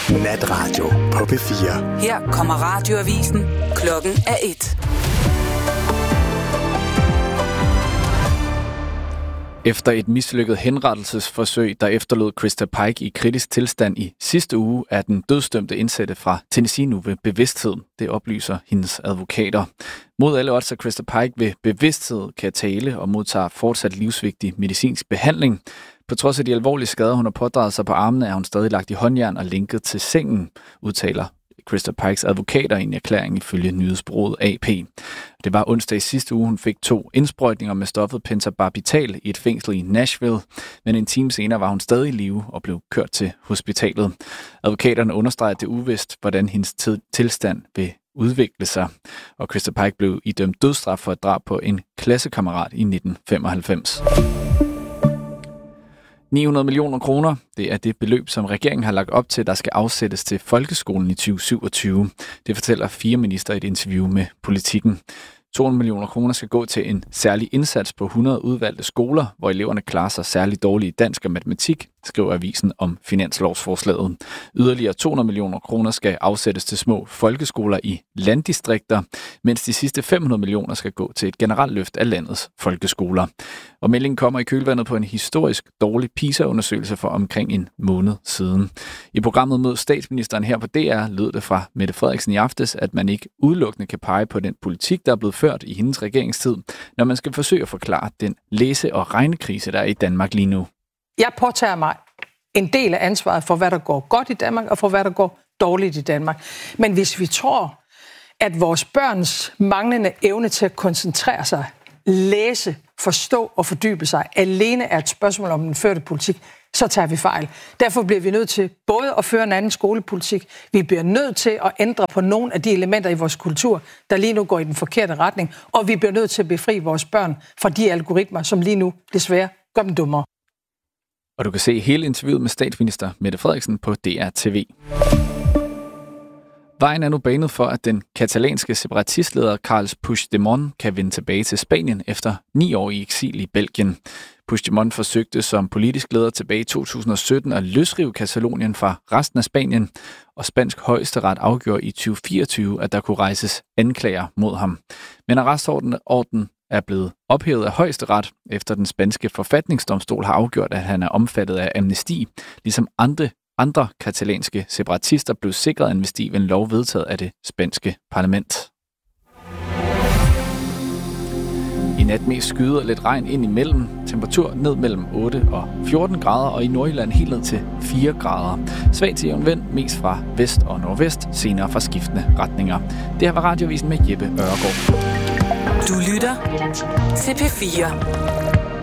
Natradio på P4. Her kommer radioavisen. Klokken er 1. Efter et mislykket henrettelsesforsøg, der efterlod Krista Pike i kritisk tilstand i sidste uge, er den dødsdømte indsatte fra Tennessee nu ved bevidsthed. Det oplyser hendes advokater. Mod alle odds er Krista Pike ved bevidsthed kan tale og modtager fortsat livsvigtig medicinsk behandling. På trods af de alvorlige skader, hun har pådraget sig på armene, er hun stadig lagt i håndjern og linket til sengen, udtaler Krista Pikes advokater i en erklæring ifølge nyhedsbureauet AP. Det var onsdag i sidste uge, hun fik 2 indsprøjtninger med stoffet pentobarbital i et fængsel i Nashville, men en time senere var hun stadig i live og blev kørt til hospitalet. Advokaterne understreger, at det er uvist, hvordan hendes tilstand vil udvikle sig, og Krista Pike blev idømt dødsstraf for et drab på en klassekammerat i 1995. 900 millioner kroner, det er det beløb, som regeringen har lagt op til, der skal afsættes til folkeskolen i 2027. Det fortæller 4 minister i et interview med Politikken. 200 millioner kroner skal gå til en særlig indsats på 100 udvalgte skoler, hvor eleverne klarer sig særligt dårligt i dansk og matematik, skriver avisen om finanslovsforslaget. Yderligere 200 millioner kroner skal afsættes til små folkeskoler i landdistrikter, mens de sidste 500 millioner skal gå til et generelt løft af landets folkeskoler. Og meldingen kommer i kølvandet på en historisk dårlig PISA-undersøgelse for omkring en måned siden. I programmet mod statsministeren her på DR lød det fra Mette Frederiksen i aftes, at man ikke udelukkende kan pege på den politik, der er blevet ført i hendes regeringstid, når man skal forsøge at forklare den læse- og regnekrise, der er i Danmark lige nu. Jeg påtager mig en del af ansvaret for, hvad der går godt i Danmark, og for, hvad der går dårligt i Danmark. Men hvis vi tror, at vores børns manglende evne til at koncentrere sig, læse, forstå og fordybe sig, alene er et spørgsmål om den førte politik, så tager vi fejl. Derfor bliver vi nødt til både at føre en anden skolepolitik, vi bliver nødt til at ændre på nogle af de elementer i vores kultur, der lige nu går i den forkerte retning, og vi bliver nødt til at befri vores børn fra de algoritmer, som lige nu desværre gør dem dummere. Og du kan se hele interviewet med statsminister Mette Frederiksen på DR TV. Vejen er nu banet for, at den katalanske separatistleder Carles Puigdemont kan vende tilbage til Spanien efter 9 år i eksil i Belgien. Puigdemont forsøgte som politisk leder tilbage i 2017 at løsrive Katalonien fra resten af Spanien, og spansk højesteret afgjorde i 2024, at der kunne rejses anklager mod ham. Men arrestordenen er blevet ophævet af højesteret, efter den spanske forfatningsdomstol har afgjort, at han er omfattet af amnesti, ligesom andre katalanske separatister blev sikret amnesti ved en lov vedtaget af det spanske parlament. I nat mest skyder lidt regn ind imellem. Temperatur ned mellem 8 og 14 grader, og i Nordjylland helt ned til 4 grader. Svag til jævn vind, mest fra vest og nordvest, senere fra skiftende retninger. Det her var Radioavisen med Jeppe Ørgaard. Du lytter til P4.